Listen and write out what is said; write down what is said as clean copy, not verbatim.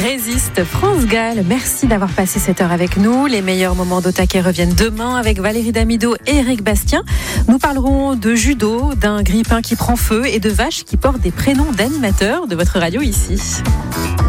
Résiste. France Gall, merci d'avoir passé cette heure avec nous. Les meilleurs moments d'Au Taquet reviennent demain avec Valérie Damido et Eric Bastien. Nous parlerons de judo, d'un grille-pain qui prend feu et de vaches qui portent des prénoms d'animateurs de votre radio ici.